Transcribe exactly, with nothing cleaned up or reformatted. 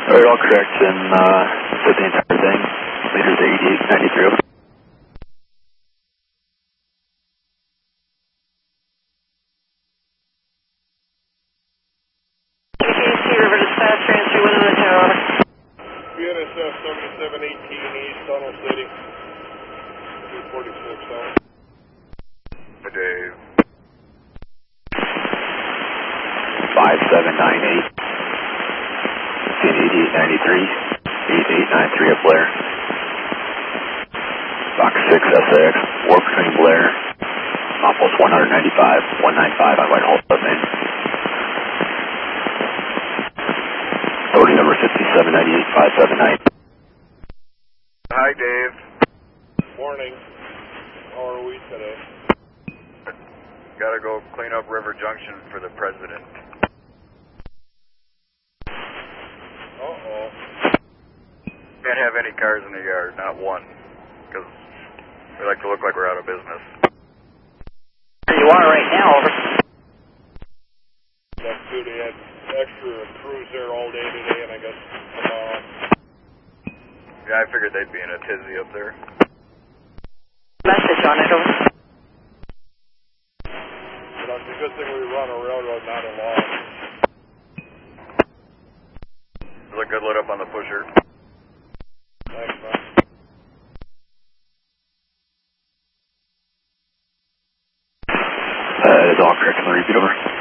Alright, all correct, and uh, said the entire thing. Leaders eighty-eight ninety-three. K C River Dispatch, transfer one on the tower. B N S F seventy-seven eighteen East, Tunnel City. two forty-six out. Hey, Dave. five seven nine eight. eighty-eight ninety-three. eighty-eight ninety-three at Blair. Box six S A X, warp between Blair. Outpost one ninety-five, one ninety-five on Whitehall Main. Authority number fifty-seven ninety-eight five seven nine. Hi, Dave. Morning. How are we today? Gotta go clean up River Junction for the president. Uh-oh. Can't have any cars in the yard, not one, because we like to look like we're out of business. You are right now, over. That's good. They had extra crews there all day today, and I guess tomorrow. Yeah, I figured they'd be in a tizzy up there. Message on it, over. But it's a good thing we run a railroad, not a log. Look good lit up on the pusher. Thanks, man. Uh, it's all correct, can I repeat over?